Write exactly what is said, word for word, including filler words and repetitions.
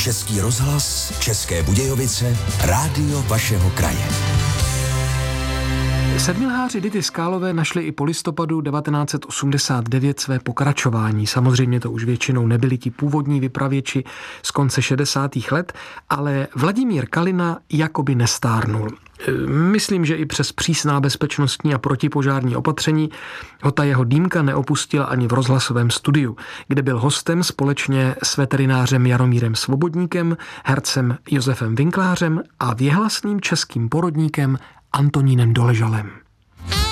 Český rozhlas, České Budějovice, rádio vašeho kraje. Sedmilháři Dity Skálové našli i po listopadu devatenáct set osmdesát devět své pokračování. Samozřejmě to už většinou nebyli ti původní vypravěči z konce šedesátých let, ale Vladimír Kalina jakoby nestárnul. Myslím, že i přes přísná bezpečnostní a protipožární opatření ho ta jeho dýmka neopustila ani v rozhlasovém studiu, kde byl hostem společně s veterinářem Jaromírem Svobodníkem, hercem Josefem Vinklářem a věhlasným českým porodníkem Antonínem Doležalem.